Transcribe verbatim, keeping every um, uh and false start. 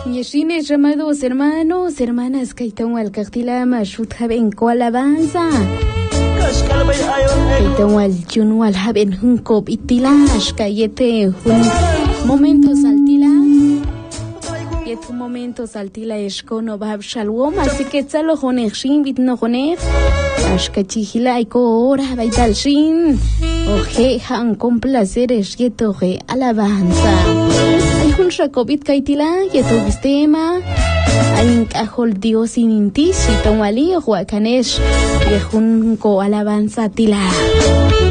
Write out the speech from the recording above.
Yeshines, llamados hermanos, hermanas, Kaiton al Cartilama, Shuthaben Koalabanza. Kaiton al Juno al Haben Hunkop Itilash, Kayete, momentos altila. Yet momentos altila Eshkono Bab Shalom, así que Tzalo Honexin, Bitno Honef, Ashkachihila Iko Ora Baital Shin, Oje Han con placeres, Yetoje Alabanza. Un Jacobit Kaitila, Yeto Vistema, Ain Cajol Dios in Intis, y Tomali, Huacanesh, Yejunco Alabanza Tila.